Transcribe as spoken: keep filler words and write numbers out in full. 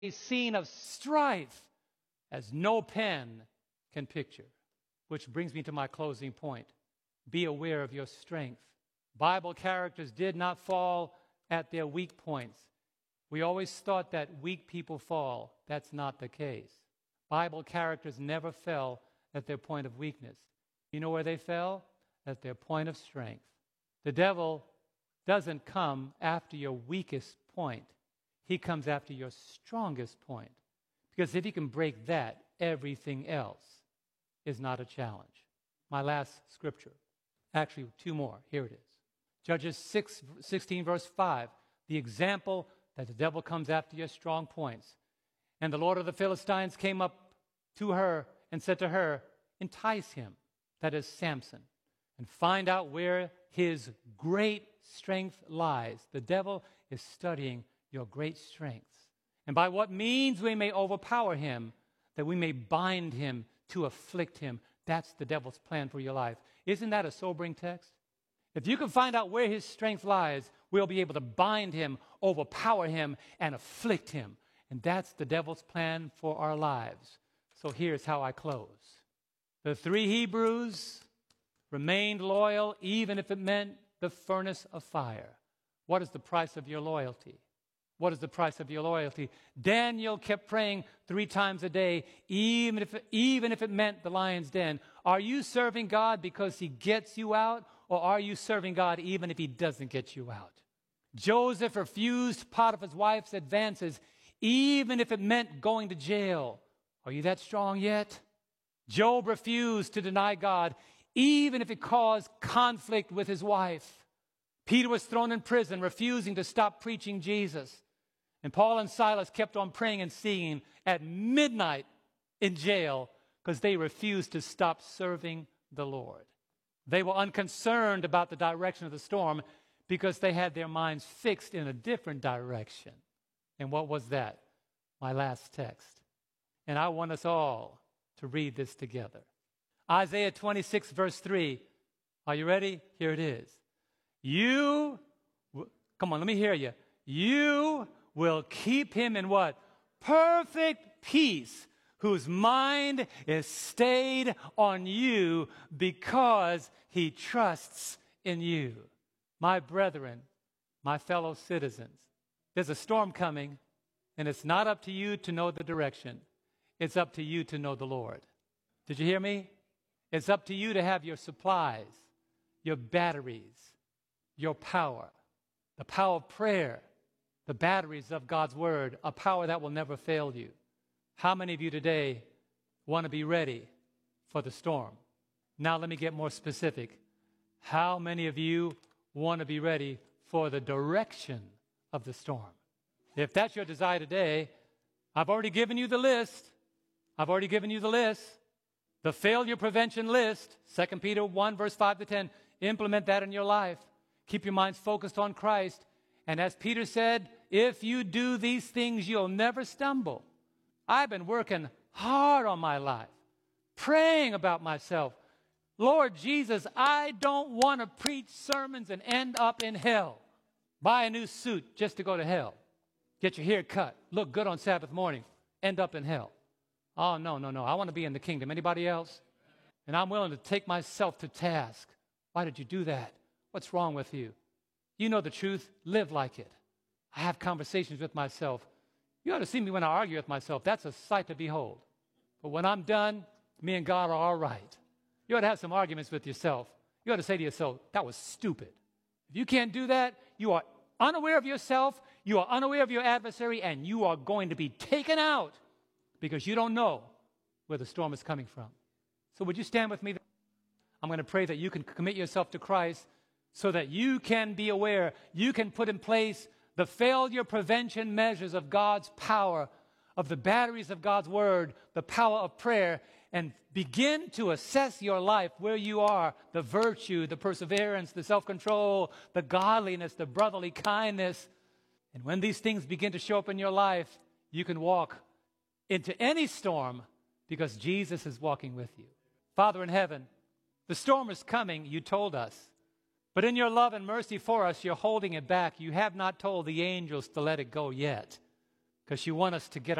a scene of strife as no pen can picture. Which brings me to my closing point. Be aware of your strength. Bible characters did not fall at their weak points. We always thought that weak people fall. That's not the case. Bible characters never fell at their point of weakness. You know where they fell? At their point of strength. The devil doesn't come after your weakest point. He comes after your strongest point. Because if he can break that, everything else is not a challenge. My last scripture. Actually, two more. Here it is. Judges six, sixteen, verse five. The example that the devil comes after your strong points. And the Lord of the Philistines came up to her and said to her, entice him, that is Samson, and find out where his great strength lies. The devil is studying your great strengths. And by what means we may overpower him, that we may bind him to afflict him. That's the devil's plan for your life. Isn't that a sobering text? If you can find out where his strength lies, we'll be able to bind him, overpower him, and afflict him. And that's the devil's plan for our lives. So here's how I close. The three Hebrews remained loyal even if it meant the furnace of fire. What is the price of your loyalty? What is the price of your loyalty? Daniel kept praying three times a day, even if, even if it meant the lion's den. Are you serving God because he gets you out, or are you serving God even if he doesn't get you out? Joseph refused Potiphar's wife's advances, even if it meant going to jail. Are you that strong yet? Job refused to deny God, even if it caused conflict with his wife. Peter was thrown in prison, refusing to stop preaching Jesus. And Paul and Silas kept on praying and singing at midnight in jail because they refused to stop serving the Lord. They were unconcerned about the direction of the storm because they had their minds fixed in a different direction. And what was that? My last text. And I want us all to read this together. Isaiah twenty-six, verse three. Are you ready? Here it is. You, come on, let me hear you. You will keep him in what? Perfect peace, whose mind is stayed on you because he trusts in you. My brethren, my fellow citizens, there's a storm coming, and it's not up to you to know the direction. It's up to you to know the Lord. Did you hear me? It's up to you to have your supplies, your batteries, your power, the power of prayer, the batteries of God's word, a power that will never fail you. How many of you today want to be ready for the storm? Now let me get more specific. How many of you want to be ready for the direction of the storm? If that's your desire today, I've already given you the list. I've already given you the list. The failure prevention list, Second Peter one, verse five to ten. Implement that in your life. Keep your minds focused on Christ. And as Peter said, if you do these things, you'll never stumble. I've been working hard on my life, praying about myself. Lord Jesus, I don't want to preach sermons and end up in hell. Buy a new suit just to go to hell. Get your hair cut. Look good on Sabbath morning. End up in hell. Oh, no, no, no. I want to be in the kingdom. Anybody else? And I'm willing to take myself to task. Why did you do that? What's wrong with you? You know the truth. Live like it. I have conversations with myself. You ought to see me when I argue with myself. That's a sight to behold. But when I'm done, me and God are all right. You ought to have some arguments with yourself. You ought to say to yourself, that was stupid. If you can't do that, you are unaware of yourself, you are unaware of your adversary, and you are going to be taken out because you don't know where the storm is coming from. So would you stand with me? I'm going to pray that you can commit yourself to Christ so that you can be aware, you can put in place the failure prevention measures of God's power, of the batteries of God's word, the power of prayer, and begin to assess your life where you are, the virtue, the perseverance, the self-control, the godliness, the brotherly kindness. And when these things begin to show up in your life, you can walk into any storm because Jesus is walking with you. Father in heaven, the storm is coming, you told us. But in your love and mercy for us, you're holding it back. You have not told the angels to let it go yet. because you want us to get